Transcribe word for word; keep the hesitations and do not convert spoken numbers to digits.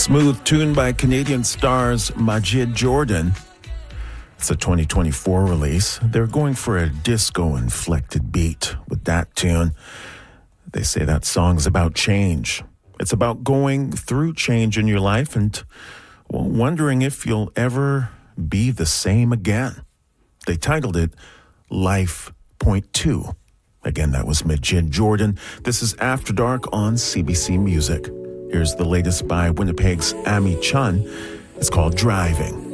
Smooth tune by Canadian stars Majid Jordan. It's a twenty twenty-four release. They're going for a disco-inflected beat with that tune. They say that song's about change. It's about going through change in your life and well, wondering if you'll ever be the same again. They titled it Life Point Two. Again, that was Majid Jordan. This is After Dark on C B C Music. Here's the latest by Winnipeg's Amy Chun. It's called Driving.